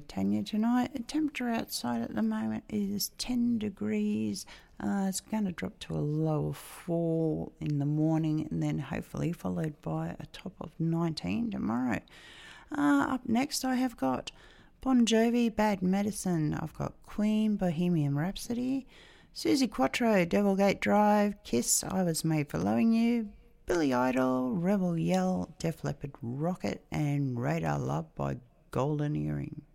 Tanya tonight. The temperature outside at the moment is 10 degrees. It's going to drop to a low of 4 in the morning and then hopefully followed by a top of 19 tomorrow. Up next I have got Bon Jovi, Bad Medicine. I've got Queen, Bohemian Rhapsody, Suzi Quatro, Devilgate Drive, Kiss, I Was Made for Loving You, Billy Idol, Rebel Yell, Def Leppard, Rocket, and Radar Love by Golden Earring.